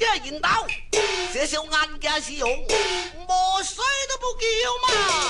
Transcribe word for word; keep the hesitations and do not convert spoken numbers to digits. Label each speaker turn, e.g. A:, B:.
A: 引导，这小俺家是用墨水都不叫嘛。